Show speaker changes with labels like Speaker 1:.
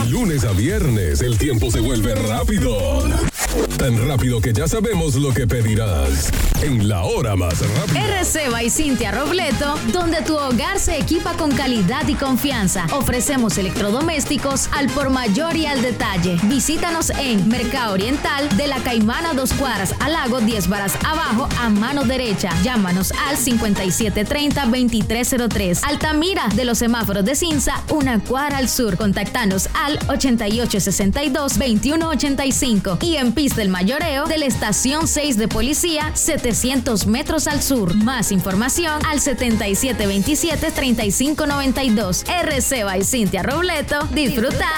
Speaker 1: lunes a viernes, el tiempo se vuelve rápido. Tan rápido que ya sabemos lo que pedirás en la hora más rápida.
Speaker 2: RC by Cintia Robleto, donde tu hogar se equipa con calidad y confianza. Ofrecemos electrodomésticos al por mayor y al detalle. Visítanos en Mercado Oriental de la Caimana 2 cuadras al lago 10 varas abajo a mano derecha. Llámanos al 5730-2303. Altamira de los semáforos de Cinza, 1 cuadra al sur. Contactanos al 8862-2185 y en Pista del Mayoreo de la Estación 6 de Policía, 700 metros al sur. Más información al 7727-3592. RC by Cintia Robleto. Disfruta